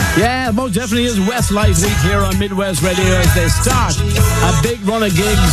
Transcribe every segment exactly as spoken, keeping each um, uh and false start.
Yeah, most definitely is Westlife Week here on Midwest Radio as they start a big run of gigs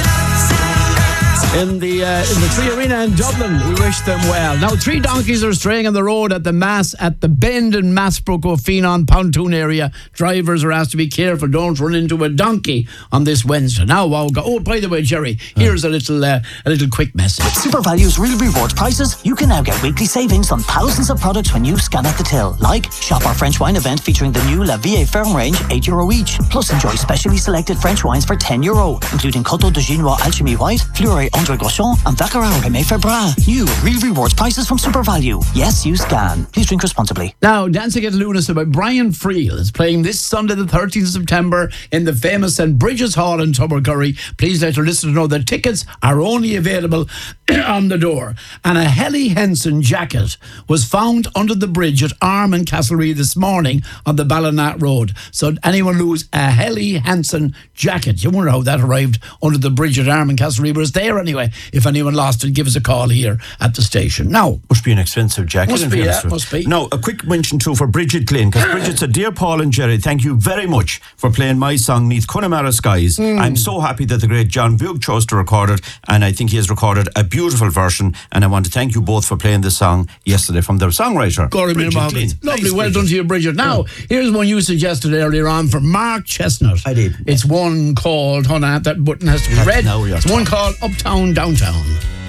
in the uh, in the Tree Arena in Dublin. We wish them well. Now, three donkeys are straying on the road at the Mass at the Bend in Massbrook O'Feenon pontoon area. Drivers are asked to be careful. Don't run into a donkey on this Wednesday. Now, wow, go. Oh, by the way, Jerry, here's a little uh, a little quick message. With SuperValue's real rewards prices, you can now get weekly savings on thousands of products when you scan at the till. Like, shop our French wine event featuring the new La Vie Ferme range, eight euro each. Plus, enjoy specially selected French wines for ten euro, including Coteau de Ginois Alchemy White, Fleury André Groschon, and Baccarat Rémy Ferbras. New real rewards prices from SuperValue. Yes, you scan. Please drink responsibly. Now, Dancing at Lunacy by Brian Friel is playing this Sunday, the thirteenth of September, in the famous Saint Bridget's Hall in Tubbercurry. Please let your listeners know that tickets are only available on the door. And a Helly Henson jacket was found under the bridge at Arm and Castlereagh this morning on the Ballynat Road. So anyone lose a Helly Henson jacket, you wonder how that arrived under the bridge at Arm and Castlereagh, but it's there anyway. If anyone lost it, give us a call here at the station. Now, must be an expensive jacket. Must be, yeah, must be. Now, a quick mention too for Bridget Glynn, because Bridget said, "Dear Paul and Jerry, thank you very much for playing my song Neath Connemara Skies. Mm. I'm so happy that the great John Bugh chose to record it, and I think he has recorded a beautiful version, and I want to thank you both for playing the song yesterday from their songwriter, Glory Bridget Glynn." Lovely, nice, well Bridget. done to you, Bridget. Now, yeah. Here's one you suggested earlier on for Mark Chestnut. I did. It's one called, hold on, that button has to be That's red. now we are It's one talking. called Uptown Downtown.